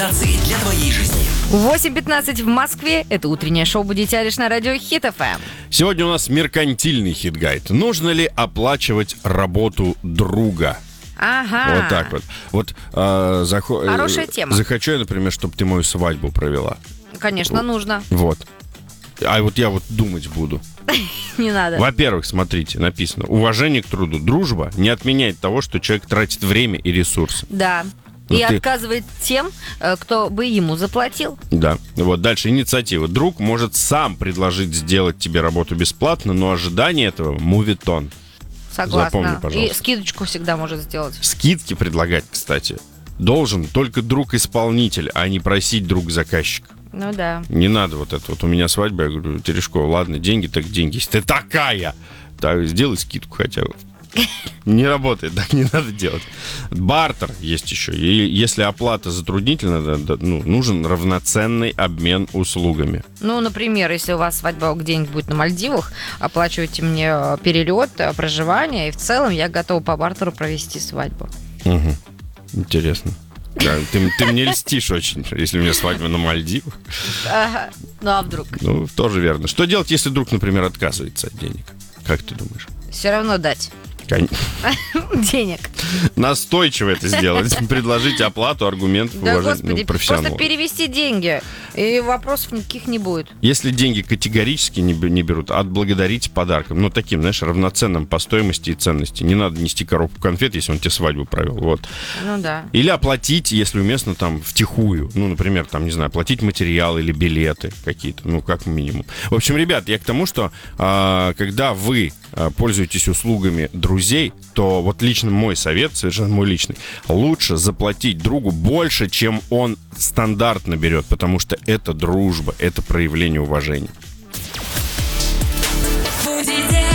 рекомендации для твоей жизни. 8:15 в Москве. Это утреннее шоу «Будете лишь» на радио Хит ФМ. Сегодня у нас меркантильный хит-гайд. Нужно ли оплачивать работу друга? Ага. Вот так вот. Хорошая тема. Захочу я, например, чтобы ты мою свадьбу провела. Конечно, нужно. Вот. А вот я думать буду. Не надо. Во-первых, смотрите, написано: уважение к труду. Дружба не отменяет того, что человек тратит время и ресурсы. Да. И отказывает тем, кто бы ему заплатил. Да. Вот дальше инициатива. Друг может сам предложить сделать тебе работу бесплатно, но ожидание этого мувитон. Согласна. Запомни, пожалуйста. И скидочку всегда может сделать. Скидки предлагать, кстати, должен только друг-исполнитель, а не просить друг-заказчик. Ну да. Не надо вот это вот. У меня свадьба, я говорю: Терешкова, ладно, деньги так деньги. Если ты такая, так сделай скидку хотя бы. Не работает, так не надо делать. Бартер есть еще. И если оплата затруднительна, нужен равноценный обмен услугами. Ну, например, если у вас свадьба где-нибудь будет на Мальдивах, оплачивайте мне перелет, проживание, и в целом я готова по бартеру провести свадьбу. Угу. Интересно. Да, ты мне льстишь очень, если у меня свадьба на Мальдивах. Ага. Ну, а вдруг? Ну, тоже верно. Что делать, если друг, например, отказывается от денег? Как ты думаешь? Все равно дать. Денег. Настойчиво это сделать. Предложить оплату, аргумент, Да, уважение, господи, профессионалу. просто перевести деньги, и вопросов никаких не будет. Если деньги категорически не берут, отблагодарите подарком. Ну, таким, знаешь, равноценным по стоимости и ценности. Не надо нести коробку конфет, если он тебе свадьбу провел. Вот. Ну да. Или оплатить, если уместно, там, втихую. Ну, например, там, не знаю, оплатить материалы или билеты какие-то. Ну, как минимум. В общем, ребят, я к тому, что когда вы пользуетесь услугами друзей, то вот лично мой совет, совершенно мой личный, лучше заплатить другу больше, чем он стандартно берет, потому что это дружба, это проявление уважения. Будете